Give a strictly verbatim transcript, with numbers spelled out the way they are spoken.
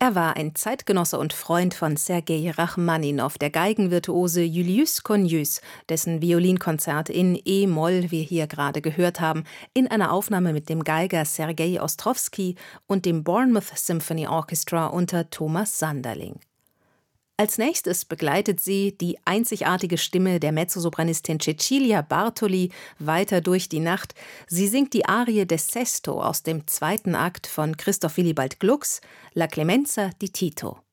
Er war ein Zeitgenosse und Freund von Sergei Rachmaninow, der Geigenvirtuose Julius Cornelius, dessen Violinkonzert in E-Moll wir hier gerade gehört haben, in einer Aufnahme mit dem Geiger Sergei Ostrowski und dem Bournemouth Symphony Orchestra unter Thomas Sanderling. Als nächstes begleitet sie die einzigartige Stimme der Mezzosopranistin Cecilia Bartoli weiter durch die Nacht. Sie singt die Arie des Sesto aus dem zweiten Akt von Christoph Willibald Glucks, La Clemenza di Tito.